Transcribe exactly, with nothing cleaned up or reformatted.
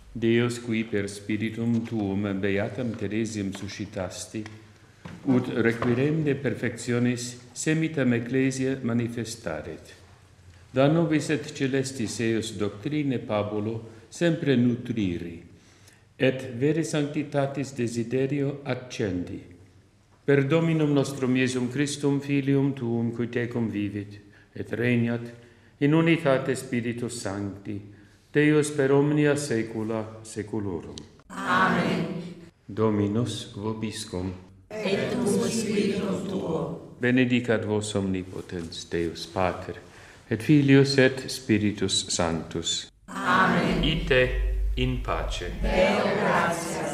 Deus qui per spiritum tuum beatam Theresiam suscitasti, ut requirende perfectionis semitam ecclesia manifestaret. Da nobis et celestis eos doctrine Pabulo sempre nutriri, et vere sanctitatis desiderio accendi. Per Dominum nostrum Iesum Christum, Filium Tuum, qui tecum vivit, et regnat in unitate Spiritus Sancti, Deus per omnia saecula saeculorum. Amen. Dominus vobiscum. Et cum spiritum tuo. Benedicat vos omnipotens Deus Pater, et Filius et Spiritus Sanctus. Amen. Ite in pace. Deo gratias.